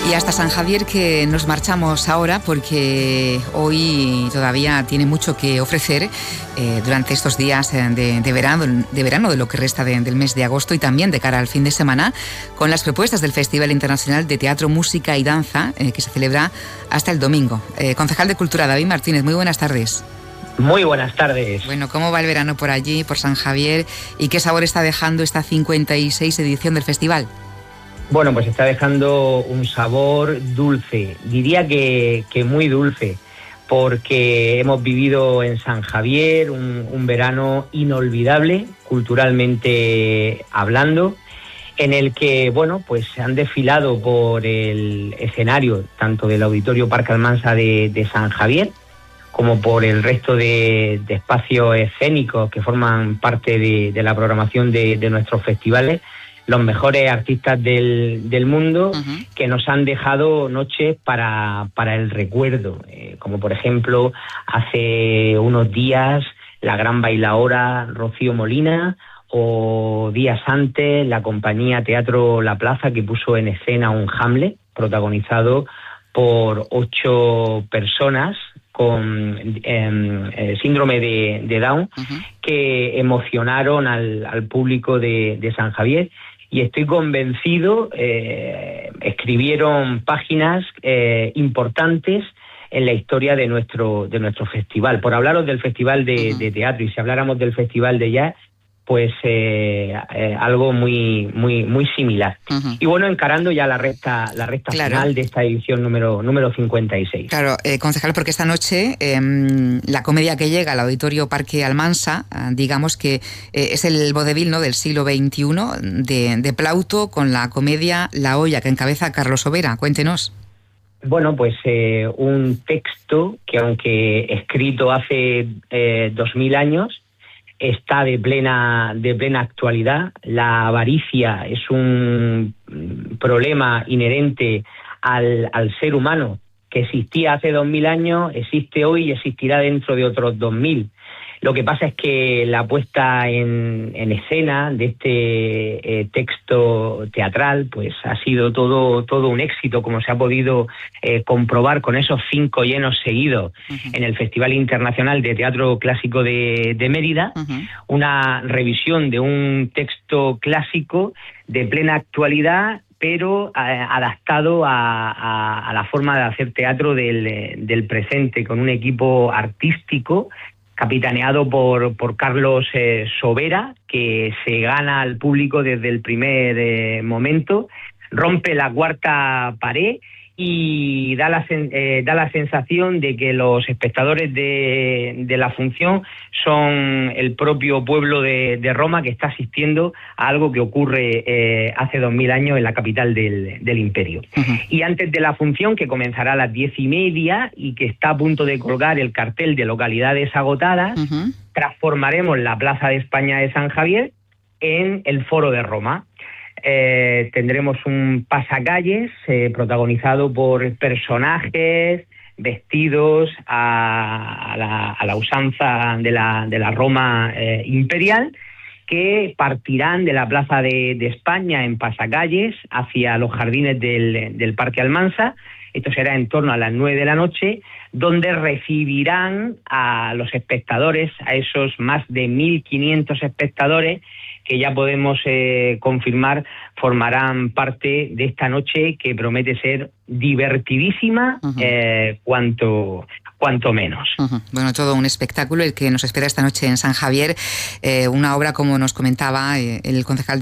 Y hasta San Javier que nos marchamos ahora, porque hoy todavía tiene mucho que ofrecer durante estos días de verano, de lo que resta del mes de agosto, y también de cara al fin de semana, con las propuestas del Festival Internacional de Teatro, Música y Danza, que se celebra hasta el domingo. Concejal de Cultura, David Martínez, muy buenas tardes. Muy buenas tardes. Bueno, ¿cómo va el verano por allí, por San Javier? ¿Y qué sabor está dejando esta 56 edición del festival? Bueno, pues está dejando un sabor dulce, diría que muy dulce, porque hemos vivido en San Javier un verano inolvidable, culturalmente hablando, en el que, bueno, pues se han desfilado por el escenario tanto del Auditorio Parque Almansa de San Javier, como por el resto de espacios escénicos que forman parte de la programación de nuestros festivales, los mejores artistas del mundo, que nos han dejado noches para el recuerdo, como por ejemplo hace unos días la gran bailaora Rocío Molina, o días antes la compañía Teatro La Plaza, que puso en escena un Hamlet protagonizado por 8 personas con síndrome de Down, que emocionaron al público de San Javier. Y estoy convencido, escribieron páginas importantes en la historia de nuestro festival. Por hablaros del Festival de Teatro, y si habláramos del Festival de Jazz, pues algo muy similar. Y bueno, encarando ya la recta claro, final de esta edición número 56. Claro, concejal, porque esta noche la comedia que llega al Auditorio Parque Almansa, digamos que es el vodevil, ¿no?, del siglo XXI, de Plauto, con la comedia La olla, que encabeza Carlos Sobera. Cuéntenos. Bueno, pues un texto que, aunque escrito hace 2000 años, está de plena actualidad. La avaricia es un problema inherente al ser humano, que existía hace 2000 años, existe hoy y existirá dentro de otros 2000. Lo que pasa es que la puesta en escena de este texto teatral pues ha sido todo un éxito, como se ha podido comprobar con esos 5 llenos seguidos en el Festival Internacional de Teatro Clásico de Mérida. Una revisión de un texto clásico de plena actualidad, pero adaptado a la forma de hacer teatro del presente, con un equipo artístico capitaneado por Carlos Sobera, que se gana al público desde el primer momento, rompe la cuarta pared y da la sensación de que los espectadores de la función son el propio pueblo de Roma, que está asistiendo a algo que ocurre hace 2000 años en la capital del imperio. Y antes de la función, que comenzará a las 10:30 y que está a punto de colgar el cartel de localidades agotadas, transformaremos la Plaza de España de San Javier en el Foro de Roma. Tendremos un pasacalles protagonizado por personajes vestidos a la usanza de la Roma imperial, que partirán de la Plaza de España en pasacalles hacia los jardines del Parque Almansa. Esto será en torno a las 9 de la noche, donde recibirán a los espectadores, a esos más de 1.500 espectadores que ya podemos confirmar formarán parte de esta noche, que promete ser divertidísima, cuanto menos. Bueno, todo un espectáculo el que nos espera esta noche en San Javier, una obra, como nos comentaba el concejal